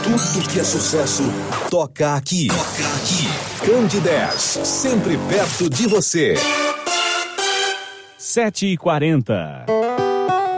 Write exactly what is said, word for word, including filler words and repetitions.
Tudo que é sucesso, toca aqui. Toca aqui. Candidez, sempre perto de você. sete e quarenta.